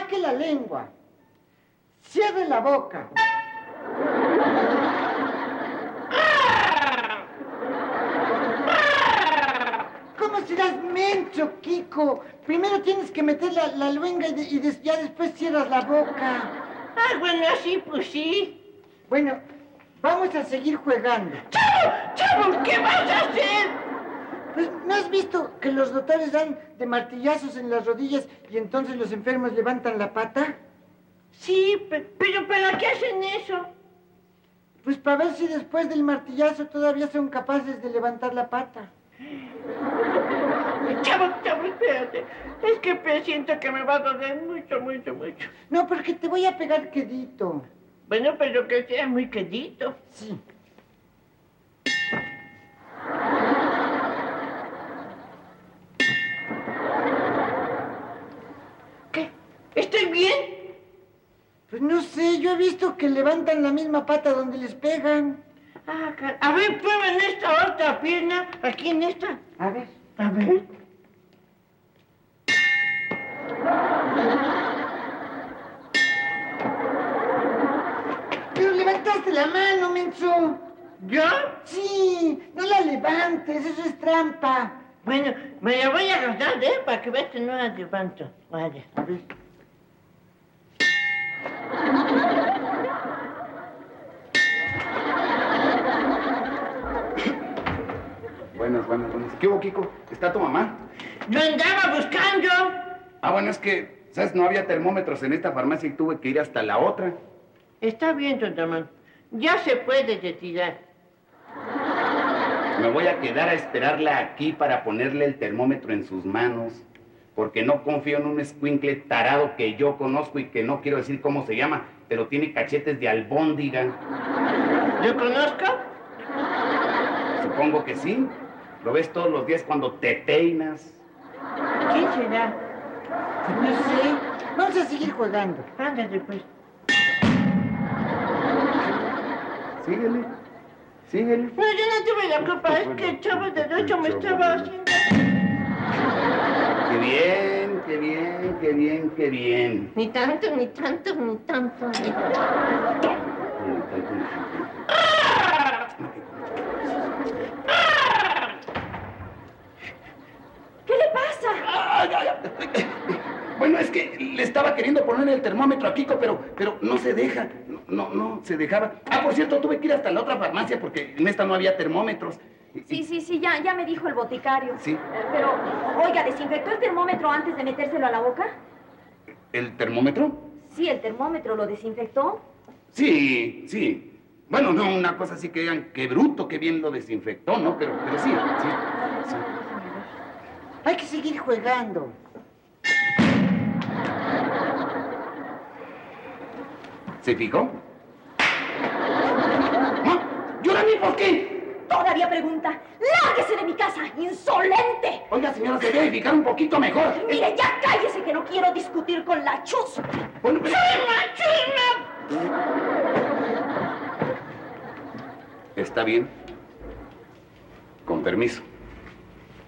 Saque la lengua. Cierre la boca. ¿Cómo serás menso, Kiko? Primero tienes que meter la luenga y ya después cierras la boca. Ah, bueno, así pues sí. Bueno, vamos a seguir jugando. ¡Chavo! ¡Chavo! ¿Qué vas a hacer? Pues, ¿no has visto que los doctores dan de martillazos en las rodillas y entonces los enfermos levantan la pata? Sí, pero ¿para qué hacen eso? Pues para ver si después del martillazo todavía son capaces de levantar la pata. Chavo, espérate. Es que presiento que me va a doler mucho. No, porque te voy a pegar quedito. Bueno, pero que sea muy quedito. Sí. ¿Qué? ¿Estoy bien? Pues no sé, yo he visto que levantan la misma pata donde les pegan. Ah, a ver, prueba en esta otra pierna, aquí en esta. A ver. A ver. Pero levantaste la mano, menso. ¿Yo? Sí, no la levantes, eso es trampa. Bueno, me la voy a agarrar, para que veas que no la levanto. Vale. A ver. Buenas. ¿Qué hubo, Kiko? ¿Está tu mamá? ¡Lo andaba buscando! Ah, bueno, es que, ¿sabes? No había termómetros en esta farmacia y tuve que ir hasta la otra. Está bien, don Ramón. Ya se puede retirar. Me voy a quedar a esperarla aquí para ponerle el termómetro en sus manos, porque no confío en un escuincle tarado que yo conozco y que no quiero decir cómo se llama, pero tiene cachetes de albóndiga. ¿Lo conozco? Supongo que sí. Lo ves todos los días cuando te peinas. ¿Quién será? No sé. Vamos a seguir jugando. Ándale, pues. Síguele. Pero yo no tuve la culpa, es que el chavo del 8 me estaba haciendo... Qué bien. Ni tanto. ¿Qué le pasa? Bueno, es que le estaba queriendo poner el termómetro a Kiko, pero no se deja. No se dejaba. Ah, por cierto, tuve que ir hasta la otra farmacia porque en esta no había termómetros. Sí, ya me dijo el boticario. Sí. Pero, oiga, ¿desinfectó el termómetro antes de metérselo a la boca? ¿El termómetro? Sí, el termómetro, ¿lo desinfectó? Sí. Bueno, no una cosa así que digan, qué bruto, qué bien lo desinfectó, ¿no? Pero sí. Hay que seguir jugando. ¿Se fijó? ¿No? ¿Yo la vi por qué? Todavía pregunta. ¡Lárguese de mi casa, insolente! Oiga, señora, se debe fijar un poquito mejor. Mire, ya cállese que no quiero discutir con la chusma. Bueno, pero... ¡Chusma! Está bien. Con permiso.